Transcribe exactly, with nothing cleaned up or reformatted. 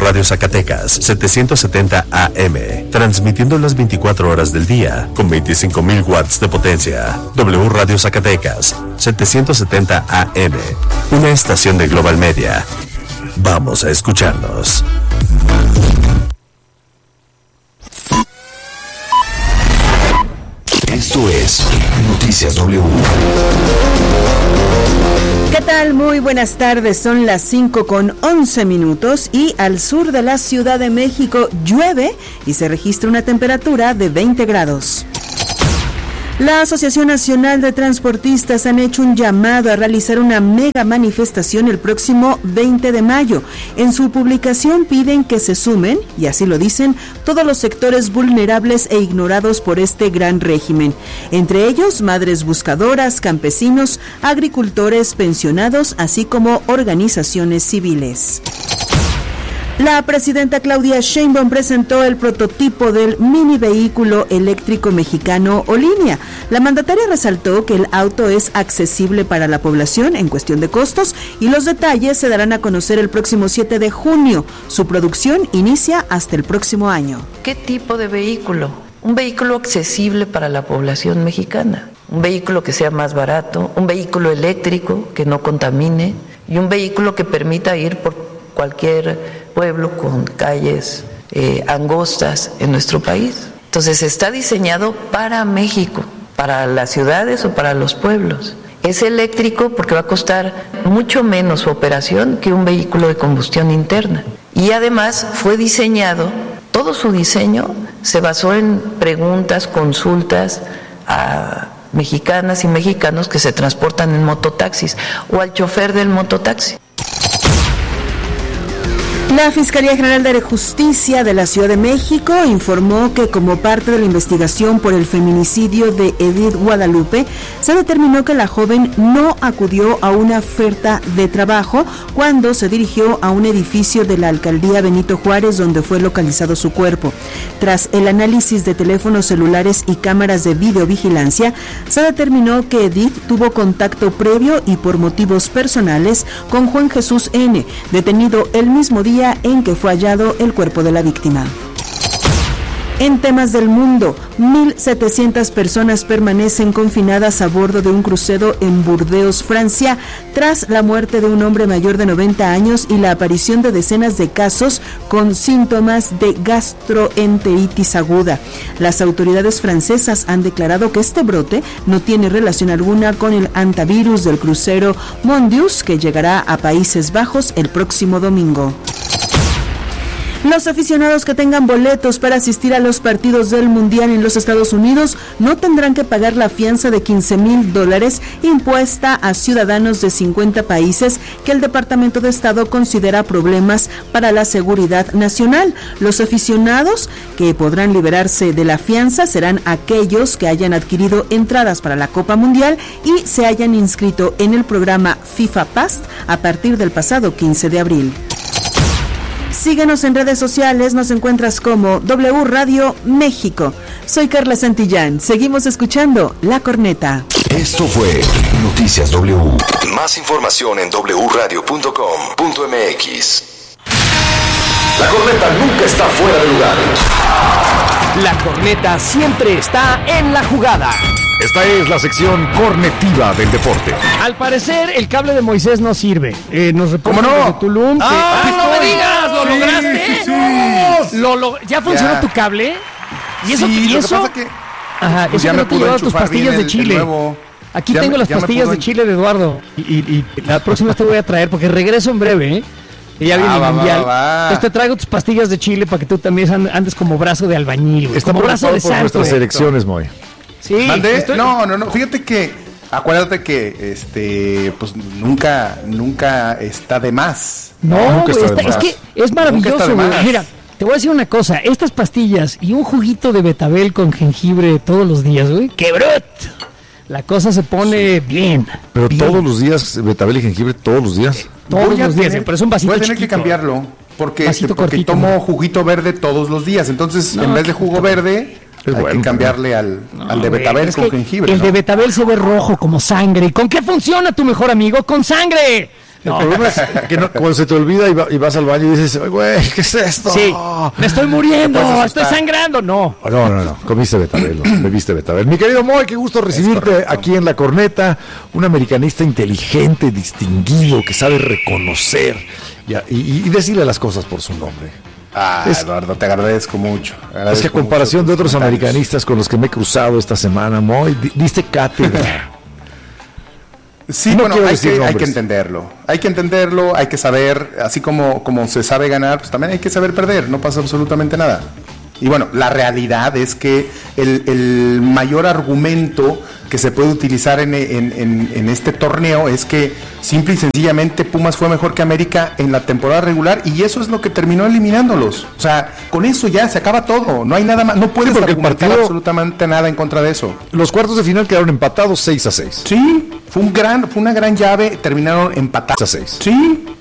Radio Zacatecas, setecientos setenta A M, transmitiendo las veinticuatro horas del día, con veinticinco mil watts de potencia. W Radio Zacatecas, setecientos setenta A M, una estación de Global Media. Vamos a escucharnos. Esto es Noticias W. ¿Qué tal? Muy buenas tardes, son las cinco con once minutos y al sur de la Ciudad de México llueve y se registra una temperatura de veinte grados. La Asociación Nacional de Transportistas han hecho un llamado a realizar una mega manifestación el próximo veinte de mayo. En su publicación piden que se sumen, y así lo dicen, todos los sectores vulnerables e ignorados por este gran régimen. Entre ellos, madres buscadoras, campesinos, agricultores, pensionados, así como organizaciones civiles. La presidenta Claudia Sheinbaum presentó el prototipo del mini vehículo eléctrico mexicano Olinea. La mandataria resaltó que el auto es accesible para la población en cuestión de costos y los detalles se darán a conocer el próximo siete de junio. Su producción inicia hasta el próximo año. ¿Qué tipo de vehículo? Un vehículo accesible para la población mexicana, un vehículo que sea más barato, un vehículo eléctrico que no contamine y un vehículo que permita ir por cualquier pueblo con calles eh, angostas en nuestro país. Entonces está diseñado para México, para las ciudades o para los pueblos. Es eléctrico porque va a costar mucho menos su operación que un vehículo de combustión interna. Y además fue diseñado, todo su diseño se basó en preguntas, consultas a mexicanas y mexicanos que se transportan en mototaxis o al chofer del mototaxi. La Fiscalía General de Justicia de la Ciudad de México informó que como parte de la investigación por el feminicidio de Edith Guadalupe, se determinó que la joven no acudió a una oferta de trabajo cuando se dirigió a un edificio de la alcaldía Benito Juárez donde fue localizado su cuerpo. Tras el análisis de teléfonos celulares y cámaras de videovigilancia, se determinó que Edith tuvo contacto previo y por motivos personales con Juan Jesús N., detenido el mismo día en que fue hallado el cuerpo de la víctima. En temas del mundo, mil setecientas personas permanecen confinadas a bordo de un crucero en Burdeos, Francia, tras la muerte de un hombre mayor de noventa años y la aparición de decenas de casos con síntomas de gastroenteritis aguda. Las autoridades francesas han declarado que este brote no tiene relación alguna con el hantavirus del crucero Mondius, que llegará a Países Bajos el próximo domingo. Los aficionados que tengan boletos para asistir a los partidos del Mundial en los Estados Unidos no tendrán que pagar la fianza de quince mil dólares impuesta a ciudadanos de cincuenta países que el Departamento de Estado considera problemas para la seguridad nacional. Los aficionados que podrán liberarse de la fianza serán aquellos que hayan adquirido entradas para la Copa Mundial y se hayan inscrito en el programa FIFA Pass a partir del pasado quince de abril. Síguenos en redes sociales, nos encuentras como W Radio México. Soy Carla Santillán, seguimos escuchando La Corneta. Esto fue Noticias W. Más información en doble u radio punto com punto m x. La Corneta nunca está fuera de lugar. La Corneta siempre está en la jugada. Esta es la sección cornetiva del deporte. Al parecer, el cable de Moisés no sirve. Eh, nos ¿Cómo no? desde Tulum. Que... ¡Ah, ¡Ah, no me digas! ¡Lo sí, lograste! Sí, sí. Lo, lo... ¿Ya funcionó ya. tu cable? ¿Y eso? Sí, ¿y lo eso? que pasa que... Ajá, pues eso ya que me no te pudo llevas tus enchufar pastillas bien de el- chile. el nuevo. Aquí Ya tengo me- las ya me pastillas pudo de en- chile de Eduardo. Y, y, y la próxima te voy a traer porque regreso en breve, ¿eh? Y ya viene Ah, el va, mundial. va, va. Entonces te traigo tus pastillas de chile para que tú también and- andes como brazo de albañil, güey. Está Como brazo preocupado de por santo. nuestras elecciones, Moy. Sí. ¿Mandé? estoy- No, no, no. Fíjate que, acuérdate que, este, pues nunca, nunca está de más. No, Nunca güey, está de está- es más. que es Nunca está maravilloso, de güey. más. Mira, te voy a decir una cosa. Estas pastillas y un juguito de betabel con jengibre todos los días, güey. ¡Qué brut! La cosa se pone bien. Pero bien. todos los días, betabel y jengibre, todos los días. Todos Voy a los días, tener- pero es un vasito Voy a tener chiquito. que cambiarlo. Porque, Vasito este, porque cortito, tomo ¿no? juguito verde todos los días. Entonces, No, en vez de qué jugo puta. verde, Es hay bueno, que cambiarle al, No, al de güey, betabel es con que jengibre. El ¿no? de betabel se ve rojo como sangre. ¿Y con qué funciona tu mejor amigo? ¡Con sangre! El problema es que no, cuando se te olvida y, va, y vas al baño y dices, güey, ¿qué es esto? Sí, me estoy muriendo, estoy sangrando. No. No, no, no, comiste betabel, bebiste betabel. Mi querido Moy, qué gusto recibirte aquí en La Corneta, un americanista inteligente, distinguido, que sabe reconocer y, y, y decirle las cosas por su nombre. Ah, es, Eduardo, te agradezco mucho. Agradezco es que a comparación de otros americanistas con los que me he cruzado esta semana, Moy, diste cátedra. Sí, no bueno, hay que, hay que entenderlo, hay que entenderlo, hay que saber, así como, como se sabe ganar, pues también hay que saber perder, no pasa absolutamente nada. Y bueno, la realidad es que el, el mayor argumento que se puede utilizar en, en, en, en este torneo es que simple y sencillamente Pumas fue mejor que América en la temporada regular y eso es lo que terminó eliminándolos. O sea, con eso ya se acaba todo, no hay nada más, no puedes sí, argumentar partido, absolutamente nada en contra de eso. Los cuartos de final quedaron empatados seis a seis. Sí, fue un gran, fue una gran llave, terminaron empatados a seis. Sí.